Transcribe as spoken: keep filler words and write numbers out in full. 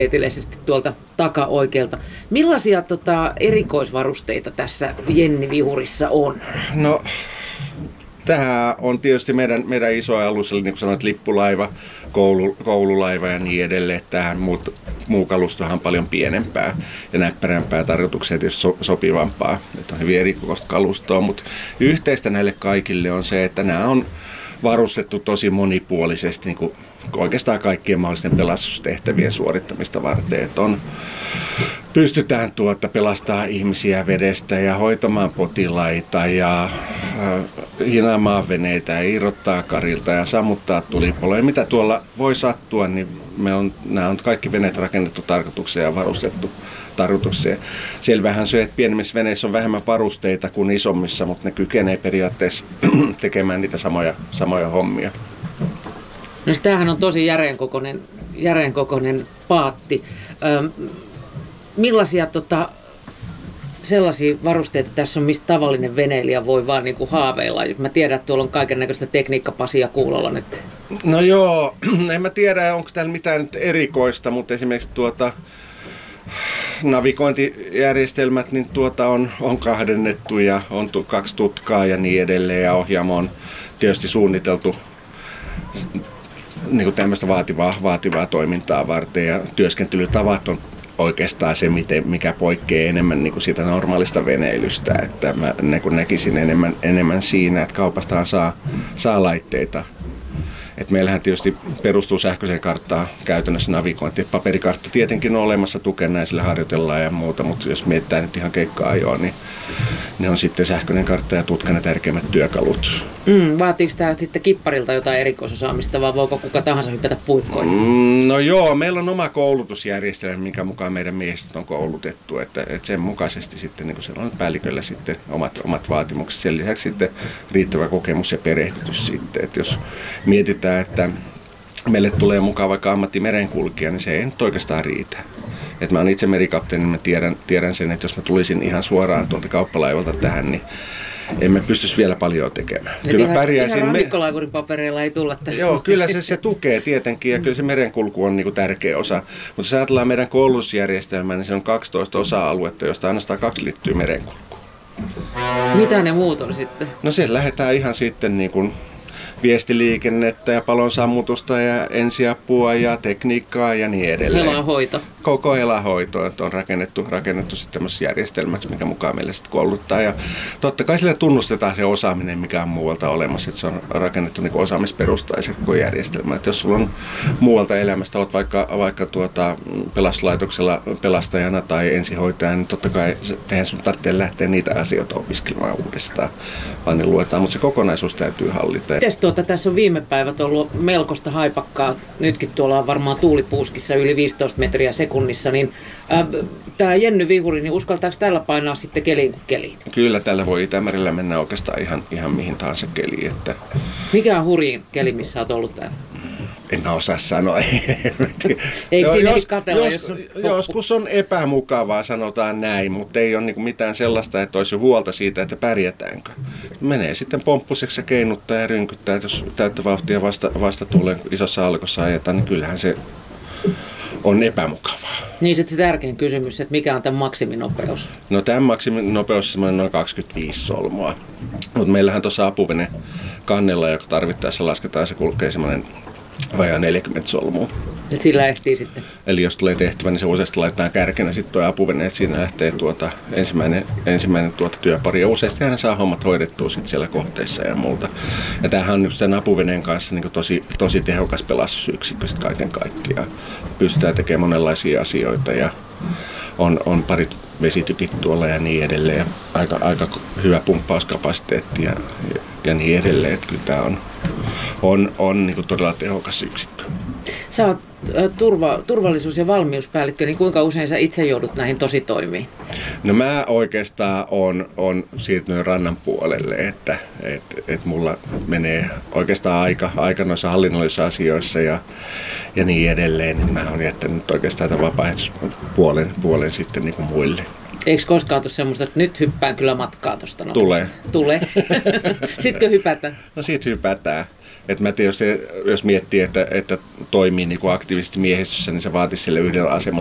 eteläisesti tuolta takaoikealta. Millaisia tota, erikoisvarusteita tässä Jenni Vihurissa on? No, tämä on tietysti meidän, meidän iso alus, eli niin kuin sanoit, lippulaiva, koulu, koululaiva ja niin edelleen. Tähän muut, muu kalustohan on paljon pienempää ja näppärämpää, tarkoitukseen tietysti so, sopivampaa. Että on hyvin erikoista kalustoa, mutta yhteistä näille kaikille on se, että nämä on varustettu tosi monipuolisesti niin kuin oikeastaan kaikkien mahdollisten pelastustehtävien suorittamista varten. Että on, pystytään tuota pelastaa ihmisiä vedestä ja hoitamaan potilaita ja äh, hinaamaan veneitä ja irrottaa karilta ja sammuttaa tulipaloja. Mitä tuolla voi sattua, niin me on, nämä on kaikki veneet rakennettu tarkoitukseen ja varustettu tarkoitukseen. Selvähän se, että pienemmissä veneissä on vähemmän varusteita kuin isommissa, mutta ne kykenee periaatteessa tekemään niitä samoja, samoja hommia. No tämähän on tosi järeenkokoinen, järeenkokoinen paatti. Öm, millaisia tota, sellaisia varusteita tässä on, mistä tavallinen veneilijä voi vaan niin kuin haaveilla? Mä tiedän, että tuolla on kaikennäköistä tekniikkapasia kuulolla nyt. No joo, en mä tiedä, onko täällä mitään nyt erikoista, mutta esimerkiksi tuota navigointijärjestelmät niin tuota on, on kahdennettu ja on tu, kaksi tutkaa ja niin edelleen ja ohjaamo on tietysti suunniteltu niin kuin tämmöistä vaativaa, vaativaa toimintaa varten ja työskentelytavat on oikeastaan se, miten, mikä poikkeaa enemmän niin kuin siitä normaalista veneilystä, että mä niin kuin näkisin enemmän, enemmän siinä, että kaupastahan saa, saa laitteita. Et meillähän tietysti perustuu sähköiseen karttaan käytännössä navigointi. Paperikartta tietenkin on olemassa tukena ja sillä harjoitellaan ja muuta, mutta jos mietitään nyt ihan keikka-ajoa, niin ne on sitten sähköinen kartta ja tutka ne tärkeimmät työkalut. Mm, vaatiiko tämä sitten kipparilta jotain erikoisosaamista vai voiko kuka tahansa hypätä puikkoihin? Mm, no joo, meillä on oma koulutusjärjestelmä, minkä mukaan meidän miehistöt on koulutettu, että, että sen mukaisesti sitten niin siellä on päälliköllä sitten omat, omat vaatimukset. Sen lisäksi sitten riittävä kokemus ja perehdytys sitten, että jos mietitään, että meille tulee mukaan vaikka ammattimerenkulkija, niin se ei nyt oikeastaan riitä. Et mä oon itse merikapteeni, niin mä tiedän, tiedän sen, että jos mä tulisin ihan suoraan tuolta kauppalaivalta tähän, niin emme pystyisi vielä paljon tekemään. Et kyllä ihan, pärjäisin. Ihan rannikkolaivurin papereilla ei tulla tähän. Joo, kyllä se, se tukee tietenkin ja kyllä se merenkulku on niinku tärkeä osa. Mutta jos ajatellaan meidän koulutusjärjestelmää, niin se on kaksitoista osa-aluetta, josta ainoastaan kaksi liittyy merenkulkuun. Mitä ne muut on sitten? No se lähdetään ihan sitten niin kuin viestiliikennettä ja palon sammutusta ja ensiapua ja tekniikkaa ja niin edelleen. Helahoito. Koko helahoito, että on rakennettu, rakennettu sitten tämmöisessä järjestelmäksi, mikä mukaan meille sitten kouluttaa. Ja totta kai sille tunnustetaan se osaaminen, mikä on muualta olemassa, että se on rakennettu niin osaamisperustaisen koko järjestelmä. Että jos sulla on muualta elämästä, olet vaikka, vaikka tuota pelastuslaitoksella pelastajana tai ensihoitajana, niin totta kai eihän sun tarvitse lähteä niitä asioita opiskelemaan uudestaan, vaan ne luetaan, mutta se kokonaisuus täytyy hallita. Mites tuota, tässä on viime päivät ollut melkoista haipakkaa, nytkin tuolla on varmaan tuulipuuskissa yli viisitoista metriä sekunnissa, niin äh, tämä Jenny Vihuri, niin uskaltaako tällä painaa sitten keliin kuin keliin? Kyllä, tällä voi Itämerellä mennä oikeastaan ihan, ihan mihin tahansa keliin. Että mikä on hurjin keli, missä olet ollut täällä? En osaa sanoa. Eikö siinä jos, katella, jos, jos on joskus on epämukavaa, sanotaan näin, mutta ei ole niinku mitään sellaista, että olisi huolta siitä, että pärjätäänkö. Menee sitten pomppuseksi ja keinuttaa ja rynkyttää, että jos täyttä vauhtia vasta, vasta tulee isossa alkossa ajetaan, niin kyllähän se on epämukavaa. Niin sitten se tärkein kysymys, että mikä on tämän maksiminopeus? No tämän maksiminopeus on noin kaksikymmentäviisi solmua, mutta meillähän tuossa apuvene kannella, joka tarvittaessa lasketaan, se kulkee semmoinen vajaa neljäkymmentä solmua. Et sillä ehtii sitten. Eli jos tulee tehtävä, niin se useasti laitetaan kärkenä sitten tuo apuvene, että siinä lähtee tuota ensimmäinen, ensimmäinen tuota työpari. Ja useasti hän saa hommat hoidettua sitten siellä kohteissa ja muuta. Ja tämähän on just tämän apuveneen kanssa niin tosi, tosi tehokas pelastusyksikkö sitten kaiken kaikkiaan. Pystytään tekemään monenlaisia asioita ja on, on parit vesitykit tuolla ja niin edelleen. Ja aika, aika hyvä pumppauskapasiteetti ja, ja, ja niin edelleen. Että kyllä tämä on, on, on niin todella tehokas yksikkö. Sä oot turva, turvallisuus- ja valmiuspäällikkö, niin kuinka usein sä itse joudut näihin tositoimiin? No mä oikeastaan on, on siirtynyt rannan puolelle, että et, et mulla menee oikeastaan aika, aika noissa hallinnollisissa asioissa ja, ja niin edelleen. Niin mä oon jättänyt oikeastaan tämän vapaaehtoispuolen puolen sitten niin kuin muille. Eikö koskaan tule semmoista, että nyt hyppään kyllä matkaa tuosta? No? Tulee. Tulee. Sitkö hypätä? No sit hypätään. että mä tietysti, jos miettii, että, että toimii niin kuin aktiivisesti miehistössä, niin se vaatisi sille yhdellä asema